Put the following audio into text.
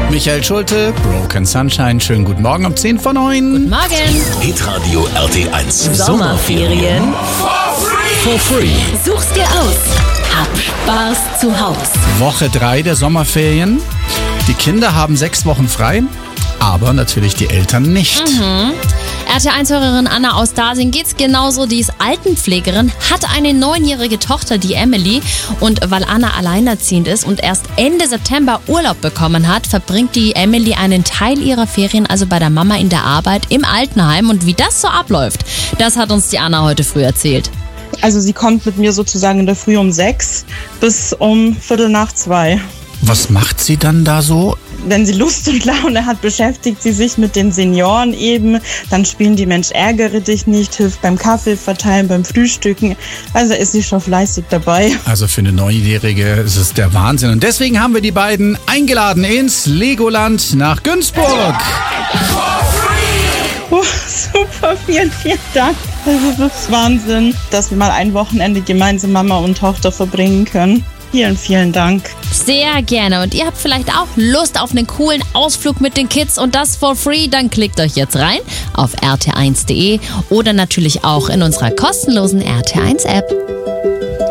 Michael Schulte, Broken Sunshine. Schönen guten Morgen um 10 vor 9. Guten Morgen. Hitradio RT1. Sommerferien. For free. Such's dir aus. Hab Spaß zu Haus. Woche 3 der Sommerferien. Die Kinder haben 6 Wochen frei, aber natürlich die Eltern nicht. RT1-Hörerin Anna aus Dasing geht's genauso. Die ist Altenpflegerin, hat eine 9-jährige Tochter, die Emily. Und weil Anna alleinerziehend ist und erst Ende September Urlaub bekommen hat, verbringt die Emily einen Teil ihrer Ferien also bei der Mama in der Arbeit im Altenheim. Und wie das so abläuft, das hat uns die Anna heute früh erzählt. Also sie kommt mit mir sozusagen in der Früh um 6 bis um 1:45. Was macht sie dann da so? Wenn sie Lust und Laune hat, beschäftigt sie sich mit den Senioren eben. Dann spielen die Mensch ärgere dich nicht, hilft beim Kaffee verteilen, beim Frühstücken. Also ist sie schon fleißig dabei. Also für eine 9-Jährige ist es der Wahnsinn. Und deswegen haben wir die beiden eingeladen ins Legoland nach Günzburg. Oh, super, vielen Dank. Das ist Wahnsinn, dass wir mal ein Wochenende gemeinsam Mama und Tochter verbringen können. Vielen Dank. Sehr gerne. Und ihr habt vielleicht auch Lust auf einen coolen Ausflug mit den Kids und das for free? Dann klickt euch jetzt rein auf rt1.de oder natürlich auch in unserer kostenlosen RT1-App.